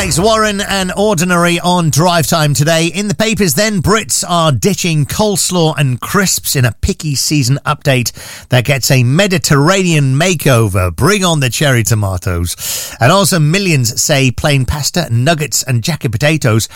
Alex Warren and Ordinary on Drive Time today. In the papers then, Brits are ditching coleslaw and crisps in a picky season update that gets a Mediterranean makeover. Bring on the cherry tomatoes. And also millions say plain pasta, nuggets and jacket potatoes